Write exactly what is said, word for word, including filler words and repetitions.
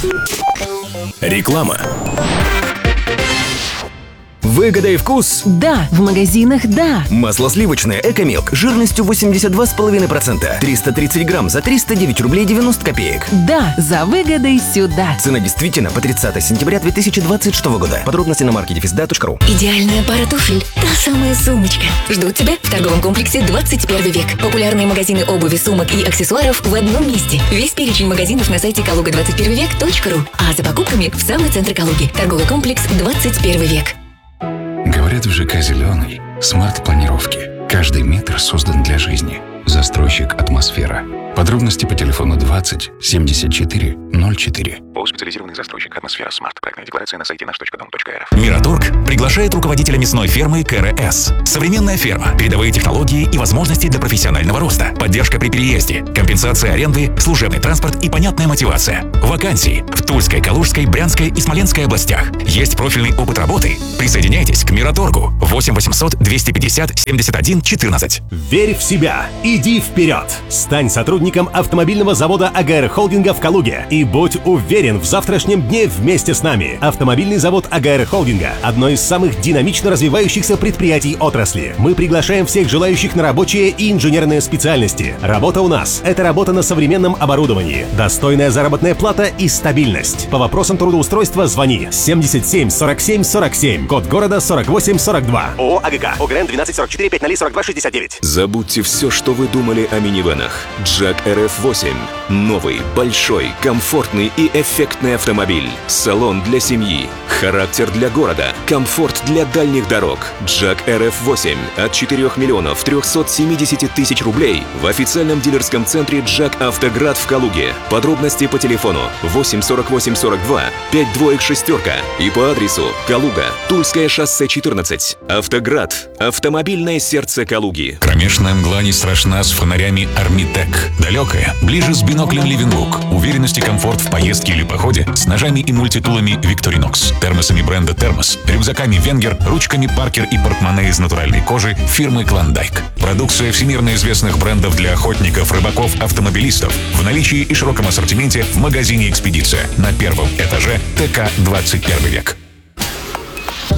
Реклама. Выгода и вкус? Да, в магазинах да. Масло сливочное Экомилк жирностью восемьдесят два и пять десятых процента. триста тридцать грамм за триста девять рублей девяносто копеек. Да, за выгодой сюда. Цена действительно по тридцатое сентября две тысячи двадцать шестого года. Подробности на маркете физда точка ру. Идеальная пара туфель. Та самая сумочка. Ждут тебя в торговом комплексе двадцать первый век. Популярные магазины обуви, сумок и аксессуаров в одном месте. Весь перечень магазинов на сайте калуга двадцать первый век точка ру. А за покупками в самый центр Калуги. Торговый комплекс двадцать первый век. Говорят, в ЖК «Зеленый» смарт-планировки. Каждый метр создан для жизни. Застройщик «Атмосфера». Подробности по телефону двадцать семьдесят четыре ноль четыре. ООО «Специализированный застройщик «Атмосфера Смарт». Проектная декларация на сайте наш точка дом точка эр эф. Мираторг приглашает руководителя мясной фермы КРС. Современная ферма, передовые технологии и возможности для профессионального роста, поддержка при переезде, компенсация аренды, служебный транспорт и понятная мотивация. Вакансии в Тульской, Калужской, Брянской и Смоленской областях. Есть профильный опыт работы. Присоединяйтесь к Мираторгу. восемь восемьсот двести пятьдесят семьдесят один четырнадцать. Верь в себя. Иди вперед. Стань сотрудником автомобильного завода АГР Холдинга в Калуге и будь уверен в завтрашнем дне вместе с нами. Автомобильный завод АГР Холдинга – одно из самых динамично развивающихся предприятий отрасли. Мы приглашаем всех желающих на рабочие и инженерные специальности. Работа у нас – это работа на современном оборудовании, достойная заработная плата и стабильность. По вопросам трудоустройства звони семьдесят семь сорок семь сорок семь, код города сорок восемь сорок два. ООО АГК, ОГРН двенадцать сорок четыре пять ноль сорок два шестьдесят девять. Забудьте все, что вы думали о минивэнах. Джак эр эф восемь. Новый, большой, комфортный и эффектный автомобиль. Салон для семьи. Характер для города. Комфорт для дальних дорог. Джак эр эф восемь от четырёх миллионов трёхсот семидесяти тысяч рублей в официальном дилерском центре Джак Автоград в Калуге. Подробности по телефону восемь сорок восемь сорок два пять двоек шестерка и по адресу Калуга, Тульское шоссе четырнадцать. Автоград. Автомобильное сердце Калуги. Кромешная мгла не страшна с фонарями Армитек. Далекая, ближе с биноклем Ливенлук. Уверенность и комфорт в поездке или походе с ножами и мультитулами Victorinox, термосами бренда Термос, рюкзаками Венгер, ручками Паркер и портмоне из натуральной кожи фирмы Клондайк. Продукция всемирно известных брендов для охотников, рыбаков, автомобилистов в наличии и широком ассортименте в магазине «Экспедиция» на первом этаже ТК двадцать первый век.